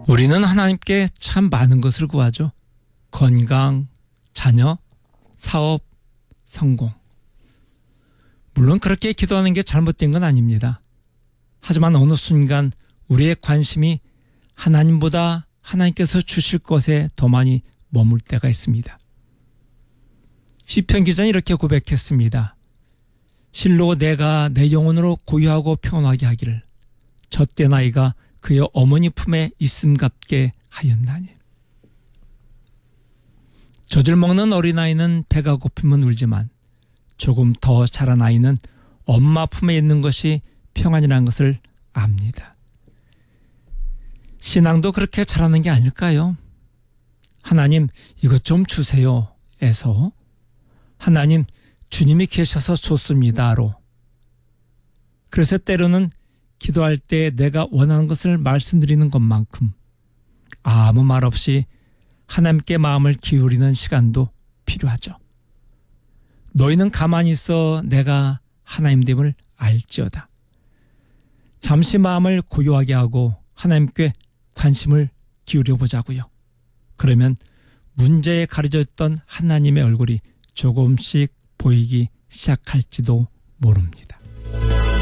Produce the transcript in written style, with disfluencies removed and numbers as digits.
우리는 하나님께 참 많은 것을 구하죠. 건강, 자녀, 사업, 성공. 물론 그렇게 기도하는 게 잘못된 건 아닙니다. 하지만 어느 순간 우리의 관심이 하나님보다 하나님께서 주실 것에 더 많이 머물 때가 있습니다. 시편 기자는 이렇게 고백했습니다. 실로 내가 내 영혼으로 고요하고 평온하게 하기를 젖된 아이가 그의 어머니 품에 있음같게 하였나니. 젖을 먹는 어린아이는 배가 고프면 울지만 조금 더 자란 아이는 엄마 품에 있는 것이 평안이라는 것을 압니다. 신앙도 그렇게 잘하는 게 아닐까요? 하나님 이것 좀 주세요 에서 하나님 주님이 계셔서 좋습니다로. 그래서 때로는 기도할 때 내가 원하는 것을 말씀드리는 것만큼 아무 말 없이 하나님께 마음을 기울이는 시간도 필요하죠. 너희는 가만히 있어 내가 하나님됨을 알지어다. 잠시 마음을 고요하게 하고 하나님께 관심을 기울여 보자고요. 그러면 문제에 가려졌던 하나님의 얼굴이 조금씩 보이기 시작할지도 모릅니다.